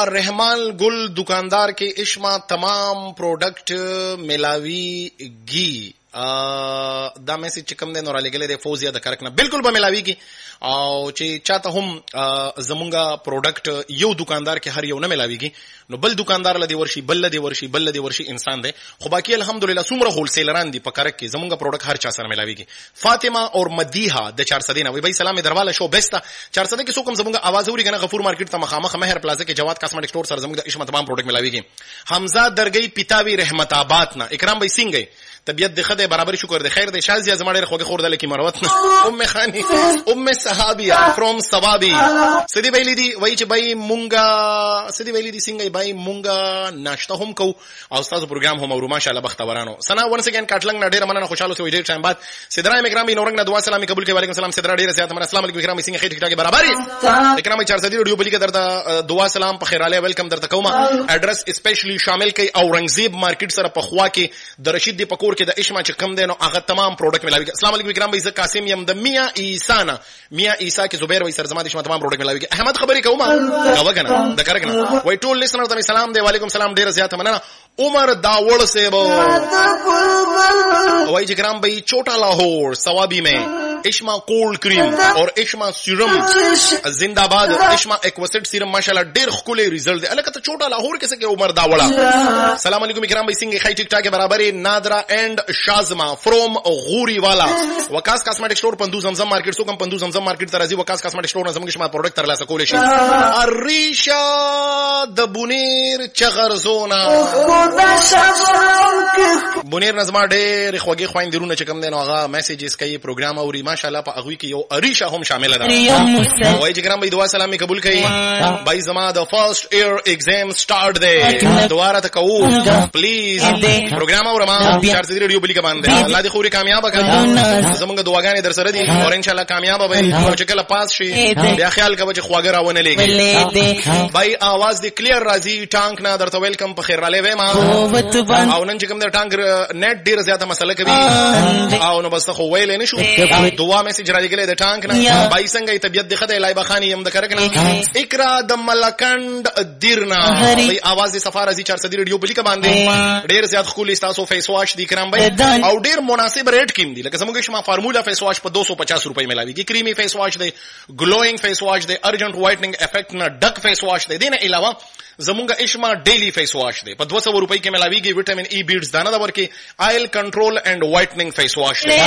रहमान गुल दुकानदार के इश्मा तमाम प्रोडक्ट मिलावीगी دا میسج چې کوم دی نو را لګلې دی فوزیه د کرک نه بالکل به ملاویږي او چې چاته هم زمونږه پروډکټ یو دکاندار کې هر یو نه ملاویږي نو بل دکاندار لدی ورشي بل لدی ورشي انسان دی خو باقي الحمدلله څومره هول سیلران دي په کرک کې زمونږه پروډکټ هر چا سره ملاویږي فاطمه اور مدیحه د 400 نه وي بھائی سلام درواله شو بیستا 400 کې څوک هم زمونږه आवाज اوري کنه غفور مارکیټ ته مخامخ مهر پلازا کې جواد کاسمیټک سٹور سره زمونږه اشما تمام پروډکټ ملاویږي حمزه درګي پیتاوی رحمت آباد نه اکرام بھائی سنگي طبیعت د خدای برابر شکر د خیر د شازیه زماړه خوګه خور د لکی مروت ام خانی ام صحابیه فروم ثوابی سدی ویلی دی وای چې بای مونږه سدی ویلی دی څنګه بای مونږه ناشته هم کو او تاسو پروګرام هم اورو ماشاءالله بختورانو سنا ونس اگین کاټلنګ نه ډیر مننه خوشاله سوي ډیر ټایم بعد سدرا میګرام نورنګ نه دعا سلامي قبول کوي وعلیکم السلام سدرا ډیر زیات من السلام علیکم اکرام څنګه خیر ټیک ټاک برابر اکرام 400 ویډیو بلی کې درته دعا سلام په خیراله ویلکم درته کومه ایڈریس اسپیشلی شامل کوي اورنګزیب مارکیټ سره په خوا کې د رشید دی پکور کې د اشما چې کم دینو هغه تمام پروډکټ ملاوي السلام علیکم اکرام بھائی ز قاسم یم د میا عیسانا میا عیسی کې زبیر وای سرزما د شما تمام پروډکټ ملاوي احمد خبري کومه غوګنه د کرکنه وای ټول لیسنر ته سلام دی وعلیکم السلام ډیر زیات مننه عمر داوڑ سے وای اکرام بھائی چھوٹا لاہور ثوابی میں اشما کولڈ کریم اور اشما سیرم زندہ باد اشما ایکوسٹ سیرم ماشاءاللہ ډیر خولي ریزلټ دی الکه چھوٹا لاہور کې څنګه عمر داوڑا سلام علیکم اکرام بھائی څنګه خی ټیک ټاک برابر نادرا اینڈ شازما فروم غوری والا وکاس کاسمیټک سٹور پندو زمزم مارکیټ سو کم پندو زمزم مارکیټ ترازی وکاس کاسمیټک سٹور نظم کې شما پروډکټ تر لاسه کولې شي اریشا د بونیر چغر زونا بونیر نظم ډېر خوږی خويندرونه چې کوم دین هغه میسجز کوي پروګرام اوري ماشاءالله په هغه کې یو اریشا هم شامل ده وای چې ګرام بھائی دعا سلامي قبول کړئ بھائی زما د فرست ایر ایگزام سٹارټ دی دوباره ته کوو پلیز پروګرام اورما 400 ریډیو بلی کا باندې الله دې خوري کامیاب کړي زمونږ دعاګانې در سره دي او ان شاء الله کامیاب وي او چې کله پاس شي بیا خیال کوي چې خواګه راونه لګي بھائی आवाज دې کلیر راځي ټانک نه درته ویلکم په خیر را لې ما او نن چې کوم د ټانک نت ډیر زیاته مسله کوي او نو بس خو ویلې نشو دعا میسج را لګلې د ټانک نه بای څنګه طبيعت د خدای لای بخانی يم د کرکنه اقرا د ملکند دیرنا بای आवाज د سفارزي 400 ریډیو بلی کا باندې ډیر زیات خولي تاسو فیس واش دی کرام بای او ډیر مناسب ریټ کیم دی لکه زموږ شما فارمولا فیس واش په 250 روپے ملاويږي کریمی فیس واش دی ګلوینګ فیس واش دی ارجنٹ وایټنینګ افیکټ نه ډک فیس واش دی دینه علاوه زمونږه اشما ډیلی فیس واش دی په 200 روپے کې ملاويږي وټامین ای بیډز دانه دا ورکی آیل کنټرول اینڈ وایټنینګ فیس واش دی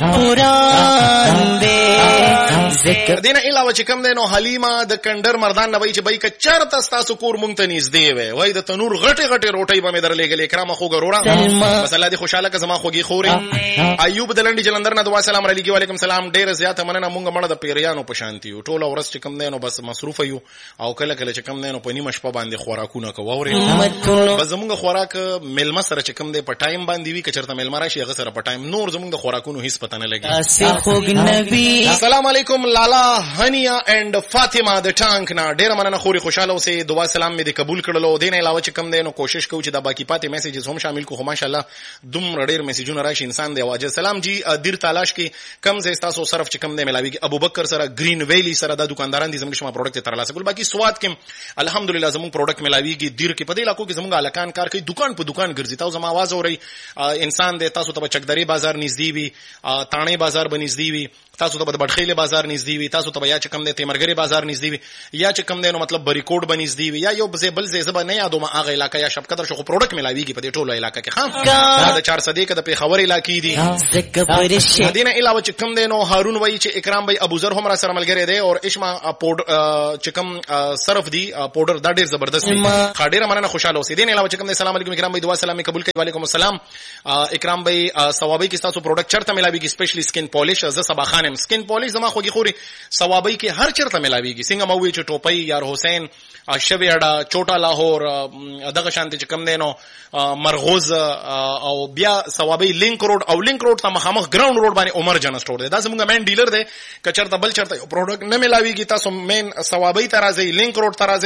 دینه علاوه چې کوم دی نو حلیمه د کندر مردان نه وای چې بای ک چرته تاسو کور مونږ ته نږدې وای وای د تنور غټه غټه روټي به مې درلېګلې کرامه خو ګرورا بس الله دې خوشاله ک زما خوږي خوري ایوب دلنډي جلندر نه دعا سلام علیکم وعلیکم السلام ډیر زیات مننه مونږ مړه د پیریانو په شانتي ټول ورځ چې کوم دی نو بس مصروف یو او کله کله چې کوم دی نو په نیمه شپه باندې خوراکونه کووري بس زمونږ خوراک ملما سره چې کوم دی په ټایم باندې وی کچرته ملما راشي هغه سره په ټایم نور زمونږ د خوراکونو هیڅ پته نه لګي السلام علیکم لالا هنیا اینڈ فاطمه د ټانک نه ډیر مننه خوري خوشاله اوسې دعا سلام مې د قبول کړلو دین علاوه چې کوم دی نو کوشش کوو چې د باقی پاتې میسجز هم شامل کو ماشاءالله دوم ډیر میسجونه راشي انسان دی واجه سلام جی دیر تلاش کې کم زې تاسو صرف چې کوم دی ملاويږي ابوبکر سره گرین ویلی سره د دکانداران دي زموږ شما پروډکټ تر لاسه کول باقی سواد کې الحمدلله زموږ پروډکټ ملاويږي دیر کې په دې علاقو کې زموږ الکان کار کوي دکان په دکان ګرځي تاسو زما आवाज اوري انسان دی تاسو ته چکدری بازار نږدې وي تانه بازار بنږدې وي تاسو ته بډخیله بازار نږدې وي تاسو ته یا چې کم دی تیمرګری بازار نږدې وي یا چې کم دی نو مطلب بریکوټ بنږدې وي یا یو بل زبر نه یادوم هغه علاقې یا شپکدر شو پروډکټ ملاويږي په دې ټولو علاقې کې خام دا 400 کې د پیښور علاقې دي مدینه علاوه چې کم دی نو هارون وای چې اکرام بھائی ابو ذر هم را سره ملګری دی او اشما چې کم صرف دی پاوډر دا ډیر زبردست دی خاډیره مننه خوشاله اوسې دین علاوه چې کم دی سلام علیکم اکرام بھائی دعا سلام قبول کړئ وعلیکم السلام اکرام بھائی ثوابی کې تاسو پروډکټ چرته ملاويږي سپیشلی سکین پالیش ز صبا خانم سکین پالیش زما خوږی خوري ثوابی کې هر چرته ملاويږي څنګه مو چې ټوپۍ یار حسین شوی اډا چوټا لاهور دغه شانتي چې کم دی نو مرغوز او بیا ثوابی لینک روډ او لینک روډ ته مخامخ ګراوند روډ باندې عمر جان سٹور دی دا زموږ مین ډیلر دی کچرته بل چرته پروډکټ نه ملاويږي تاسو مین ثوابی ترازی لینک روډ ترازی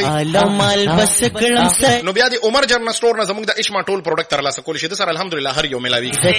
نو بیا دی عمر جان سٹور نه زموږ د اشما ټول پروډکټ تر لاسه کول شي د سره الحمدلله هر یو ملاويږي